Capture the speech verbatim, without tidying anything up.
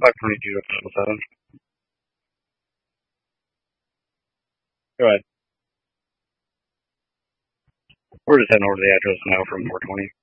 five twenty-two to five oh seven. Go ahead. We're just heading over to the address now from four twenty.